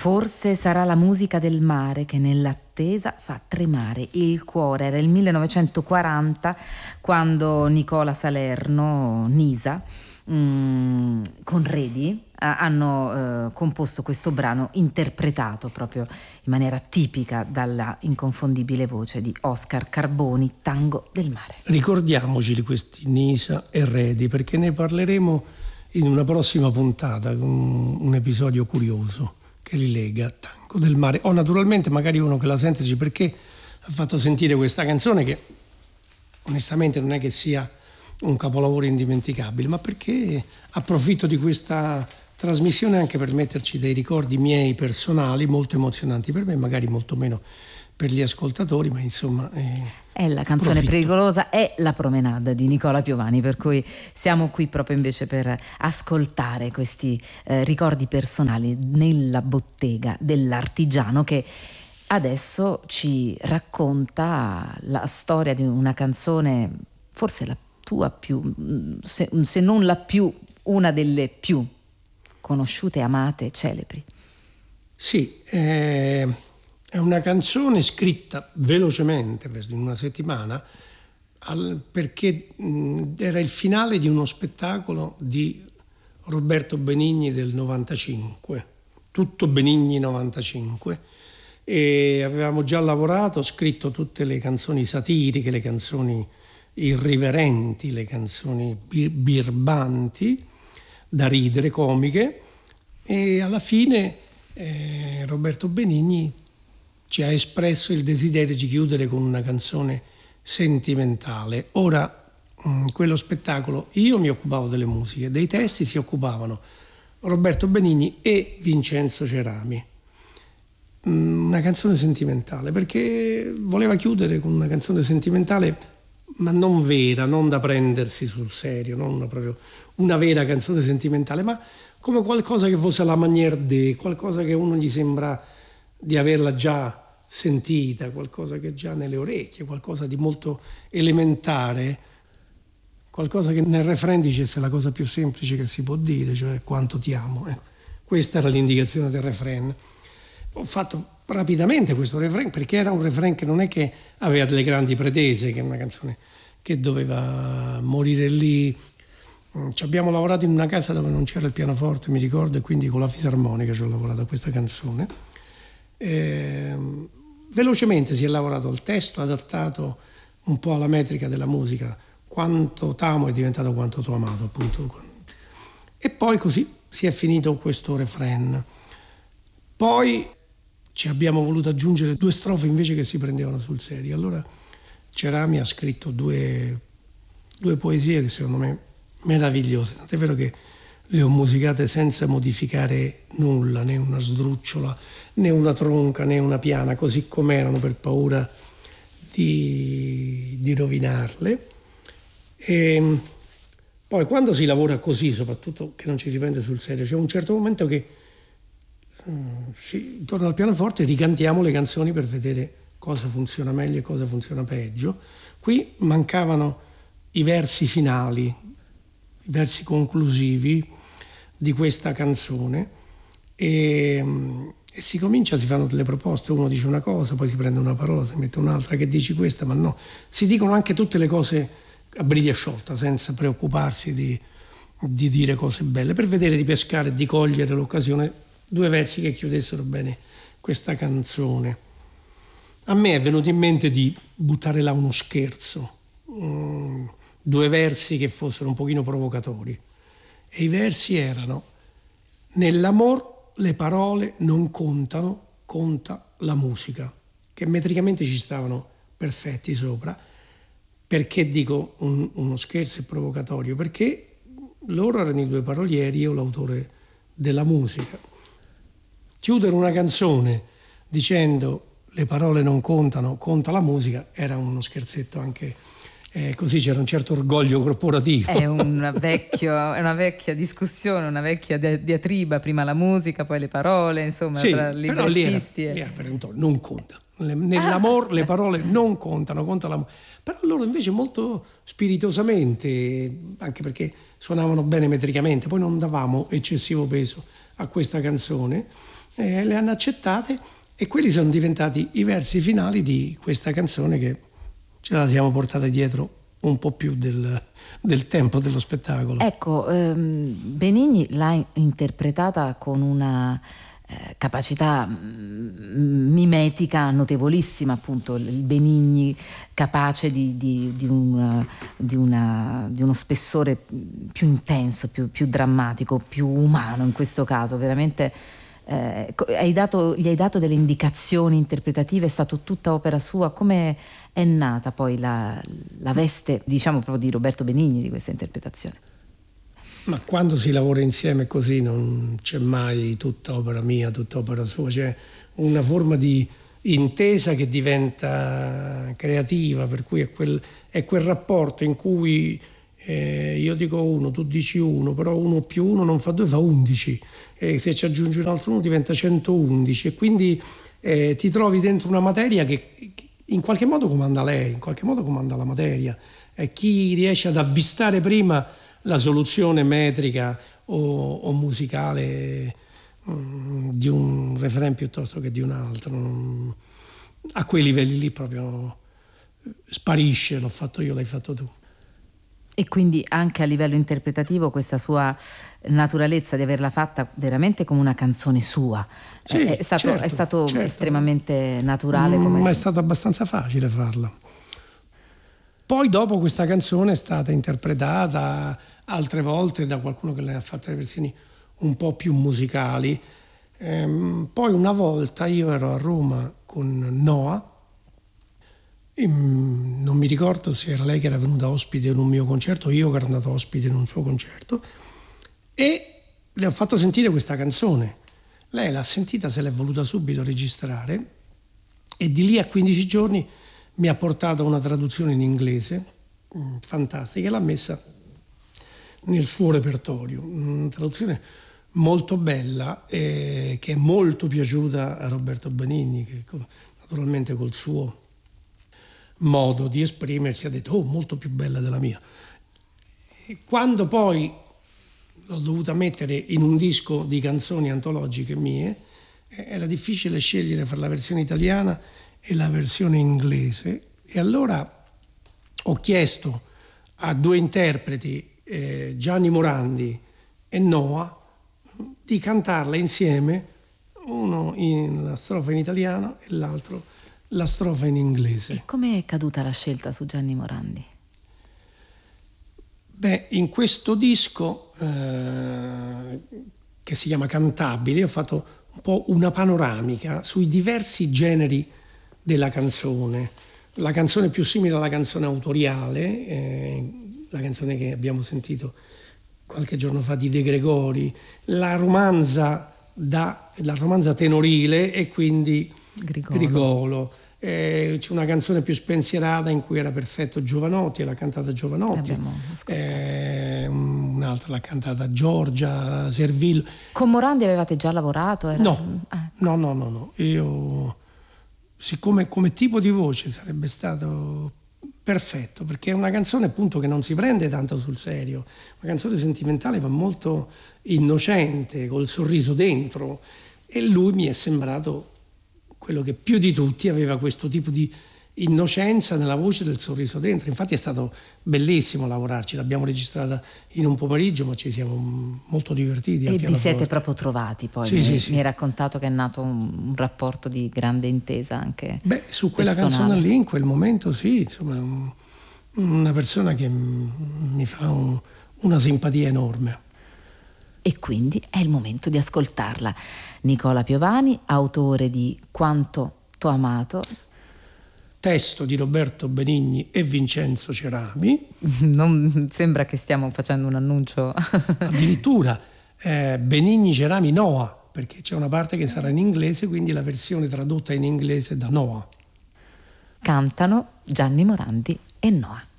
Forse sarà la musica del mare che nell'attesa fa tremare il cuore. Era il 1940 quando Nicola Salerno, Nisa, con Redi hanno composto questo brano interpretato proprio in maniera tipica dalla inconfondibile voce di Oscar Carboni, Tango del mare. Ricordiamoci di questi Nisa e Redi, perché ne parleremo in una prossima puntata con un episodio curioso che li lega a Tango del mare. O naturalmente magari uno che la sente dice: perché ha fatto sentire questa canzone, che onestamente non è che sia un capolavoro indimenticabile, ma perché approfitto di questa trasmissione anche per metterci dei ricordi miei personali molto emozionanti per me, magari molto meno per gli ascoltatori, ma insomma è la canzone pericolosa, è la promenade di Nicola Piovani, per cui siamo qui proprio invece per ascoltare questi ricordi personali nella bottega dell'artigiano, che adesso ci racconta la storia di una canzone, forse la tua più, se non la più, una delle più conosciute, amate, celebri. Sì, è una canzone scritta velocemente, in una settimana, perché era il finale di uno spettacolo di Roberto Benigni del 95, tutto Benigni 95, e avevamo già lavorato, scritto tutte le canzoni satiriche, le canzoni irriverenti, le canzoni birbanti, da ridere, comiche, e alla fine Roberto Benigni ci ha espresso il desiderio di chiudere con una canzone sentimentale. Ora, quello spettacolo, io mi occupavo delle musiche, dei testi si occupavano Roberto Benigni e Vincenzo Cerami. Una canzone sentimentale, perché voleva chiudere con una canzone sentimentale, ma non vera, non da prendersi sul serio, non proprio una vera canzone sentimentale, ma come qualcosa che fosse la manière de, qualcosa che uno gli sembra di averla già sentita, qualcosa che è già nelle orecchie, qualcosa di molto elementare, qualcosa che nel refrain dicesse la cosa più semplice che si può dire, cioè quanto ti amo. Questa era l'indicazione del refrain. Ho fatto rapidamente questo refrain perché era un refrain che non è che aveva delle grandi pretese, che è una canzone che doveva morire lì. Ci abbiamo lavorato in una casa dove non c'era il pianoforte, mi ricordo, e quindi con la fisarmonica ci ho lavorato a questa canzone. Velocemente si è lavorato il testo, adattato un po' alla metrica della musica, quanto t'amo è diventato quanto t'ho amato, appunto. E poi così si è finito questo refrain. Poi ci abbiamo voluto aggiungere 2 strofe invece che si prendevano sul serio. Allora Cerami ha scritto due poesie che secondo me meravigliose, tant'è vero che le ho musicate senza modificare nulla, né una sdrucciola, né una tronca, né una piana, così com'erano, per paura di rovinarle. E poi quando si lavora così, soprattutto che non ci si prende sul serio, c'è un certo momento che intorno al pianoforte ricantiamo le canzoni per vedere cosa funziona meglio e cosa funziona peggio. Qui mancavano i versi finali, i versi conclusivi di questa canzone, e si comincia, si fanno delle proposte, uno dice una cosa, poi si prende una parola, si mette un'altra, che dici questa, ma no, si dicono anche tutte le cose a briglia sciolta senza preoccuparsi di dire cose belle, per vedere di pescare e di cogliere l'occasione, 2 versi che chiudessero bene questa canzone. A me è venuto in mente di buttare là uno scherzo, 2 versi che fossero un pochino provocatori, e i versi erano: nell'amor le parole non contano, conta la musica, che metricamente ci stavano perfetti sopra. Perché dico uno scherzo e provocatorio? Perché loro erano i 2 parolieri, io l'autore della musica. Chiudere una canzone dicendo le parole non contano, conta la musica, era uno scherzetto anche, così c'era un certo orgoglio corporativo. È una vecchia discussione, una vecchia diatriba, prima la musica, poi le parole, insomma, sì, tra librettisti. Lì era non conta. Nell'amor le parole non contano, conta la musica. Però loro invece molto spiritosamente, anche perché suonavano bene metricamente, poi non davamo eccessivo peso a questa canzone, le hanno accettate e quelli sono diventati i versi finali di questa canzone che ce la siamo portata dietro un po' più del tempo dello spettacolo. Ecco, Benigni l'ha interpretata con una capacità mimetica notevolissima, appunto il Benigni capace di uno spessore più intenso, più drammatico, più umano in questo caso, veramente. Gli hai dato delle indicazioni interpretative, è stato tutta opera sua. Come è nata poi la veste, diciamo, proprio di Roberto Benigni di questa interpretazione? Ma quando si lavora insieme così non c'è mai tutta opera mia, tutta opera sua, c'è una forma di intesa che diventa creativa, per cui è quel rapporto in cui io dico uno, tu dici uno, però uno più uno non fa due, fa 11, e se ci aggiungi un altro uno diventa 111, e quindi ti trovi dentro una materia che in qualche modo comanda lei, in qualche modo comanda la materia. Chi riesce ad avvistare prima la soluzione metrica o musicale di un refrain piuttosto che di un altro, a quei livelli lì proprio sparisce, l'ho fatto io, l'hai fatto tu. E quindi anche a livello interpretativo questa sua naturalezza di averla fatta veramente come una canzone sua, sì, è stato certo. estremamente naturale. Ma è stato abbastanza facile farla. Poi dopo questa canzone è stata interpretata altre volte da qualcuno che le ha fatte le versioni un po' più musicali. Poi una volta io ero a Roma con Noa, non mi ricordo se era lei che era venuta ospite in un mio concerto o io che ero andato ospite in un suo concerto, e le ho fatto sentire questa canzone. Lei l'ha sentita, se l'è voluta subito registrare, e di lì a 15 giorni mi ha portato una traduzione in inglese fantastica e l'ha messa nel suo repertorio. Una traduzione molto bella che è molto piaciuta a Roberto Benigni, che naturalmente col suo modo di esprimersi ha detto molto più bella della mia. E quando poi l'ho dovuta mettere in un disco di canzoni antologiche mie, era difficile scegliere fra la versione italiana e la versione inglese, e allora ho chiesto a due interpreti, Gianni Morandi e Noa, di cantarla insieme, uno la strofa in italiano e l'altro la strofa in inglese. E come è caduta la scelta su Gianni Morandi? Beh, in questo disco che si chiama Cantabili ho fatto un po' una panoramica sui diversi generi della canzone. La canzone più simile alla canzone autoriale, la canzone che abbiamo sentito qualche giorno fa di De Gregori, la romanza tenorile e quindi Grigolo. C'è una canzone più spensierata in cui era perfetto Giovanotti, e l'ha cantata Giovanotti, un'altra l'ha cantata Giorgia Servillo. Con Morandi avevate già lavorato? No. Io, siccome come tipo di voce sarebbe stato perfetto, perché è una canzone appunto che non si prende tanto sul serio, una canzone sentimentale ma molto innocente, col sorriso dentro, e lui mi è sembrato quello che più di tutti aveva questo tipo di innocenza nella voce, del sorriso dentro. Infatti è stato bellissimo lavorarci, l'abbiamo registrata in un pomeriggio, ma ci siamo molto divertiti. E vi siete proprio trovati poi? Sì. Mi hai raccontato che è nato un rapporto di grande intesa anche. Su quella personale. canzone lì, in quel momento sì, insomma, una persona che mi fa una simpatia enorme. E quindi è il momento di ascoltarla. Nicola Piovani, autore di Quanto t'ho amato. Testo di Roberto Benigni e Vincenzo Cerami. Non sembra che stiamo facendo un annuncio. Addirittura Benigni Cerami Noa, perché c'è una parte che sarà in inglese, quindi la versione tradotta in inglese da Noa. Cantano Gianni Morandi e Noa.